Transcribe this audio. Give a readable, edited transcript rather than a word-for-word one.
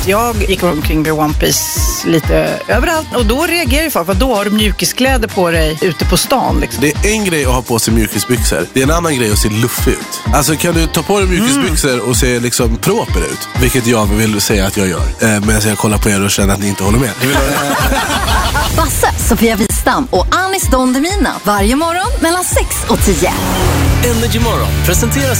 Jag gick omkring med One Piece lite överallt. Och då reagerar ju folk, då har du mjukiskläder på dig ute på stan liksom. Det är en grej att ha på sig mjukisbyxor. Det är en annan grej att se luffig ut. Alltså kan du ta på dig mjukisbyxor och se liksom proper ut? Vilket jag vill säga att jag gör. Men jag kollar på er och känner att ni inte håller med. Basse, Sofia Wistam och Anis Don Demina varje morgon mellan 6 och 10. Energy Morgon presenteras